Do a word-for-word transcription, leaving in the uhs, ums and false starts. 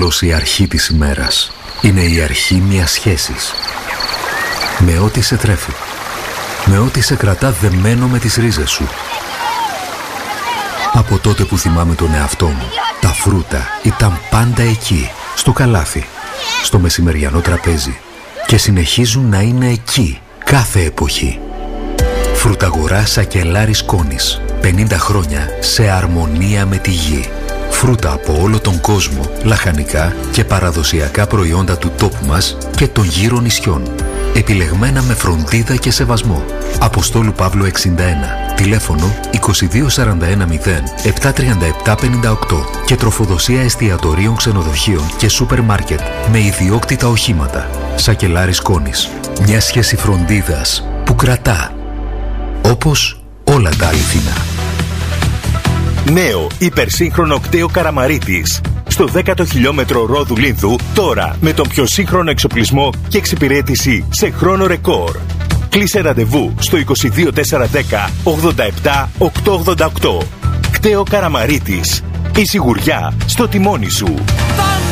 απλώς η αρχή της ημέρας. Είναι η αρχή μιας σχέσης. Με ό,τι σε τρέφει. Με ό,τι σε κρατά δεμένο με τις ρίζες σου. Από τότε που θυμάμαι τον εαυτό μου, τα φρούτα ήταν πάντα εκεί, στο καλάθι, στο μεσημεριανό τραπέζι και συνεχίζουν να είναι εκεί, κάθε εποχή. Φρουταγορά Σακελάρης Κόνης, πενήντα χρόνια σε αρμονία με τη γη. Φρούτα από όλο τον κόσμο, λαχανικά και παραδοσιακά προϊόντα του τόπου μας και των γύρω νησιών. Επιλεγμένα με φροντίδα και σεβασμό. Αποστόλου Παύλου εξήντα ένα. Τηλέφωνο είκοσι δύο σαράντα ένα μηδέν επτά τριάντα επτά πενήντα οκτώ και τροφοδοσία εστιατορίων, ξενοδοχείων και σούπερ μάρκετ με ιδιόκτητα οχήματα. Σακελάρης Κόνης. Μια σχέση φροντίδας που κρατά. Όπως όλα τα αληθινά. Νέο υπερσύγχρονο κτέο Καραμαρίτης. Στο δέκατο χιλιόμετρο Ρόδου Λίνθου, τώρα με τον πιο σύγχρονο εξοπλισμό και εξυπηρέτηση σε χρόνο ρεκόρ. Κλείσε ραντεβού στο είκοσι δύο τετρακόσια δέκα ογδόντα επτά οκτακόσια ογδόντα οκτώ. Κτέο Καραμαρίτης. Η σιγουριά στο τιμόνι σου.